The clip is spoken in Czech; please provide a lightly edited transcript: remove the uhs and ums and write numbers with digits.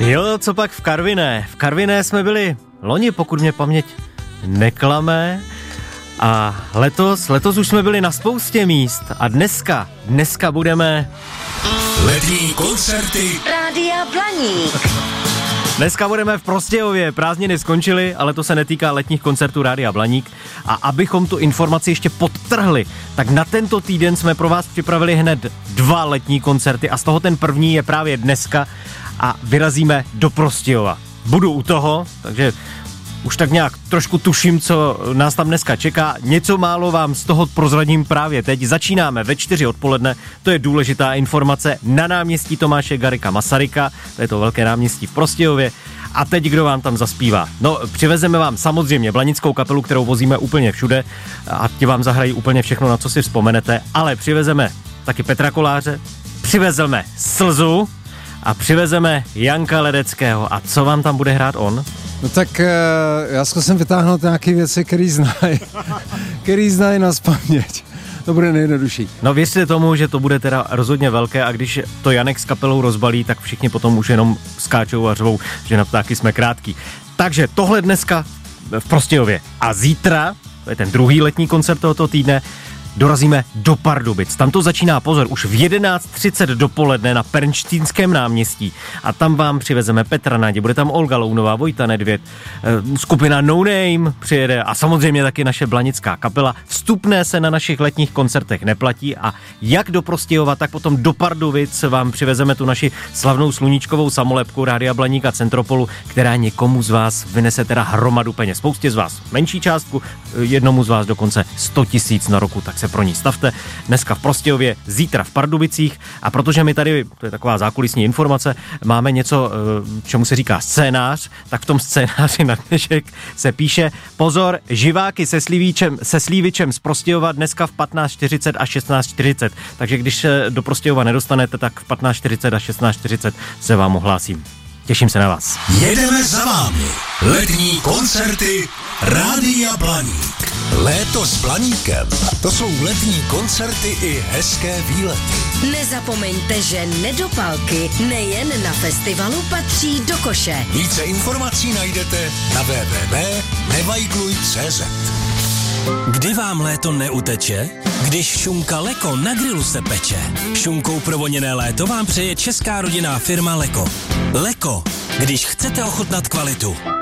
Jo, co pak v Karviné? V Karviné jsme byli loni, pokud mě paměť neklame. A letos už jsme byli na spoustě míst. A dneska budeme... Letní koncerty Rádia Blaník. Dneska budeme v Prostějově, prázdniny skončily, ale to se netýká letních koncertů Rádia Blaník. A abychom tu informaci ještě podtrhli, tak na tento týden jsme pro vás připravili hned 2 letní koncerty a z toho ten první je právě dneska a vyrazíme do Prostějova. Budu u toho, takže už tak nějak trošku tuším, co nás tam dneska čeká. Něco málo vám z toho prozradím právě teď. Začínáme ve 4 odpoledne, to je důležitá informace, na náměstí Tomáše Garrigua Masaryka, to je to velké náměstí v Prostějově. A teď kdo vám tam zaspívá? No, přivezeme vám samozřejmě blanickou kapelu, kterou vozíme úplně všude a ti vám zahrají úplně všechno, na co si vzpomenete, ale přivezeme taky Petra Koláře, přivezeme Slzu a přivezeme Janka Ledeckého. A co vám tam bude hrát on? No tak já zkusím vytáhnout nějaké věci, který znají nazpaměť. To bude nejjednodušší. No věřte tomu, že to bude teda rozhodně velké a když to Janek s kapelou rozbalí, tak všichni potom už jenom skáčou a řvou, že na ptáky jsme krátký. Takže tohle dneska v Prostějově. A zítra, to je ten druhý letní koncert tohoto týdne, dorazíme do Pardubic. Tam to začíná, pozor, už v 11:30 dopoledne na Pernštínském náměstí. A tam vám přivezeme Petra Naděj, bude tam Olga Lounová, Vojta Nedvěd, skupina No Name přijede a samozřejmě taky naše blanická kapela. Vstupné se na našich letních koncertech neplatí a jak do Prostějova, tak potom do Pardubic vám přivezeme tu naši slavnou sluníčkovou samolepku Rádia Blaník a Centropolu, která někomu z vás vynese teda hromadu peněz. Spoustě z vás menší částku, jednomu z vás dokonce 100 000 na roku, tak se pro ní stavte. Dneska v Prostějově, zítra v Pardubicích a protože my tady, to je taková zákulisní informace, máme něco, čemu se říká scénář, tak v tom scénáři na dnešek se píše pozor, živáky se Slívičem z Prostějova dneska v 15:40 a 16:40. Takže když se do Prostějova nedostanete, tak v 15:40 a 16:40 se vám ohlásím. Těším se na vás. jedeme za vámi. Letní koncerty Rádia Blaník. Léto s Blaníkem. To jsou letní koncerty i hezké výlety. Nezapomeňte, že nedopalky nejen na festivalu patří do koše. Více informací najdete na www.nevajgluj.cz. Kdy vám léto neuteče? Když šunka Leko na grilu se peče. Šunkou provoněné léto vám přeje česká rodinná firma Leko. Leko, když chcete ochutnat kvalitu.